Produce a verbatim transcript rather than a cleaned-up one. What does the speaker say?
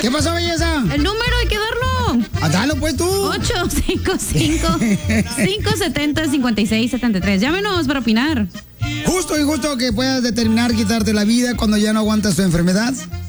¿Qué pasó, belleza? El número hay que darlo. Ah, dalo pues tú. ocho cinco cinco, cinco siete cero, cinco seis siete tres. Llámenos para opinar. Justo y justo que puedas determinar quitarte la vida cuando ya no aguantas tu enfermedad.